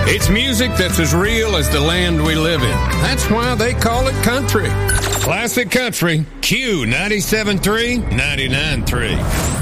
It's music that's as real as the land we live in. That's why they call it country. Classic Country, Q 97.3, 99.3.